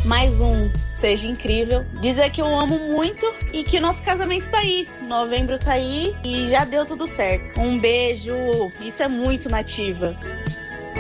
mais um seja incrível. Dizer que eu amo muito e que o nosso casamento tá aí. Novembro tá aí e já deu tudo certo. Um beijo. Isso é muito nativa.